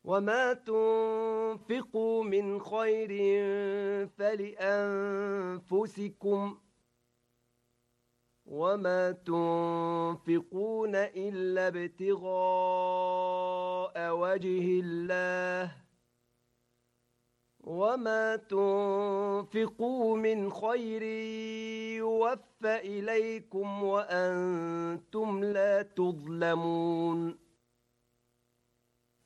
وما تنفقوا من خير فلأنفسكم وما تنفقون إلا ابتغاء وجه الله وما تنفقوا من خير يوفى إليكم وأنتم لا تظلمون